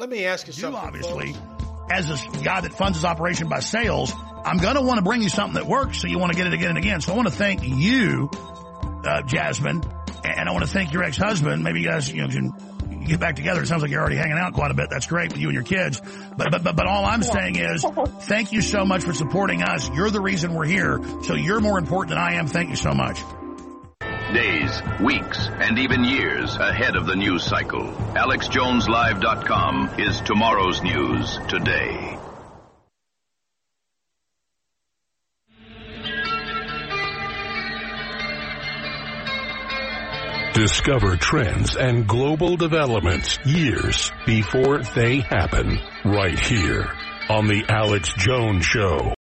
Let me ask you You something, obviously, folks. as a guy that funds his operation by sales, I'm going to want to bring you something that works, so you want to get it again and again. So I want to thank you, Jasmine, and I want to thank your ex-husband. Maybe you guys can get back together. It sounds like you're already hanging out quite a bit. That's great with you and your kids. But all I'm saying is thank you so much for supporting us. You're the reason we're here, so you're more important than I am. Thank you so much. Days, weeks, and even years ahead of the news cycle. AlexJonesLive.com is tomorrow's news today. Discover trends and global developments years before they happen, right here on The Alex Jones Show.